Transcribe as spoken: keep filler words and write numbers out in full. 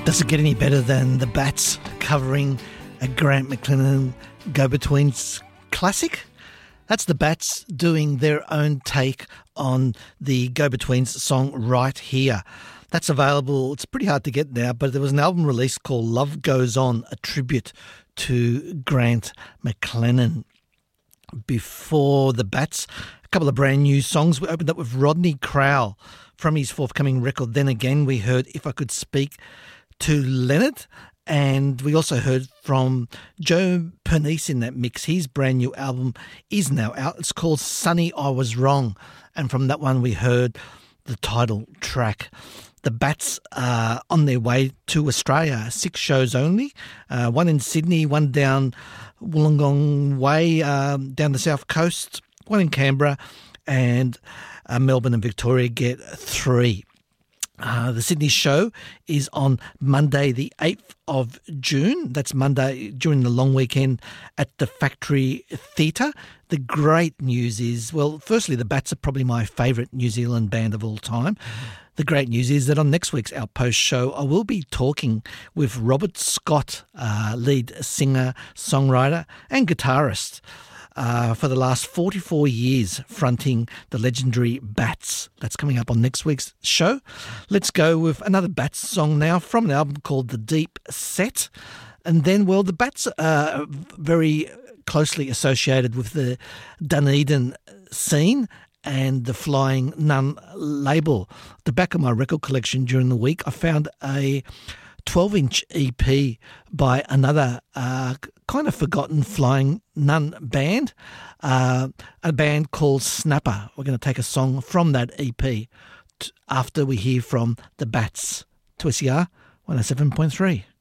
Does it get any better than the Bats covering a Grant McLennan Go-Betweens classic? That's the Bats doing their own take on the Go-Betweens song Right Here. That's available. It's pretty hard to get now, but there was an album released called Love Goes On, a tribute to Grant McLennan. Before the Bats, a couple of brand new songs. We opened up with Rodney Crowell from his forthcoming record. Then again, we heard If I Could Speak to Leonard, and we also heard from Joe Pernice in that mix. His brand new album is now out. It's called Sonny, I Was Wrong, and from that one we heard the title track. The Bats are on their way to Australia, six shows only, uh, one in Sydney, one down Wollongong Way, um, down the south coast, one in Canberra, and uh, Melbourne and Victoria get three. Uh, the Sydney show is on Monday the eighth of June. That's Monday during the long weekend at the Factory Theatre. The great news is, well, firstly, the Bats are probably my favourite New Zealand band of all time. The great news is that on next week's Outpost show, I will be talking with Robert Scott, uh, lead singer, songwriter and guitarist. Uh, for the last forty-four years fronting the legendary Bats. That's coming up on next week's show. Let's go with another Bats song now from an album called The Deep Set. And then, well, the Bats are very closely associated with the Dunedin scene and the Flying Nun label. At the back of my record collection during the week, I found a twelve-inch E P by another uh, kind of forgotten Flying Nun band, uh, a band called Snapper. We're going to take a song from that E P t- after we hear from the Bats. To S E R one oh seven point three.